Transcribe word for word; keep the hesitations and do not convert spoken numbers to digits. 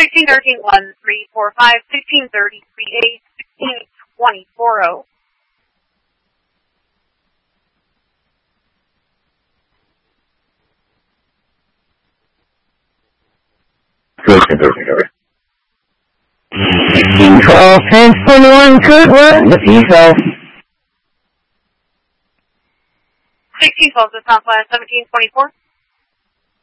sixteen thirteen one three four five, sixteen thirty three eight, sixteen twenty four oh. sixteen twelve, ten twenty-one, good work. sixteen twelve. sixteen twelve to Southwest, seventeen twenty-four.